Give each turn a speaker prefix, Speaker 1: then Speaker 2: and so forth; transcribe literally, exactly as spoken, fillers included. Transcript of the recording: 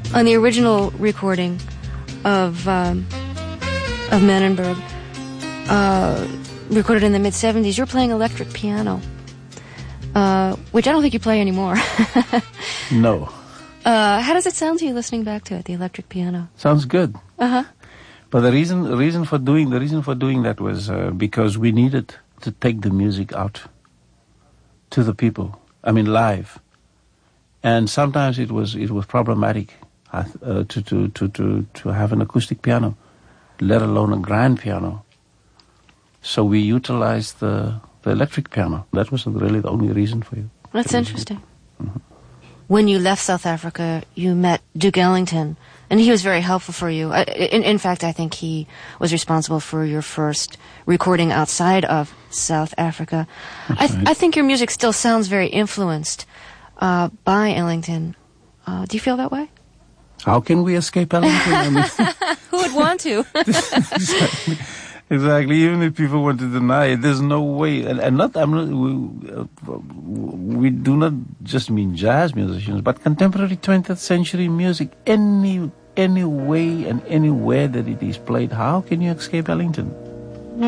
Speaker 1: on the original recording of um, of Menenberg, uh, recorded in the mid seventies, you're playing electric piano, uh, which I don't think you play anymore.
Speaker 2: No.
Speaker 1: Uh, how does it sound to you listening back to it, the electric piano?
Speaker 2: Sounds good.
Speaker 1: Uh-huh.
Speaker 2: But the reason, the reason for doing, the reason for doing that was uh, because we needed to take the music out to the people. I mean, live. And sometimes it was it was problematic uh, to, to to to to have an acoustic piano, let alone a grand piano. So we utilized the the electric piano. That was really the only reason for it.
Speaker 1: That's interesting. Mm-hmm. When you left South Africa, you met Duke Ellington, and he was very helpful for you. In, in fact, I think he was responsible for your first recording outside of South Africa. I, th-
Speaker 2: right.
Speaker 1: I think your music still sounds very influenced uh, by Ellington. Uh, do you feel that way?
Speaker 2: How can we escape Ellington? I mean,
Speaker 1: who would want to?
Speaker 2: exactly. Exactly. Even if people want to deny it, there's no way. And, and not, I'm not. We, uh, we do not just mean jazz musicians, but contemporary twentieth century music. Any any way and anywhere that it is played, how can you escape Ellington?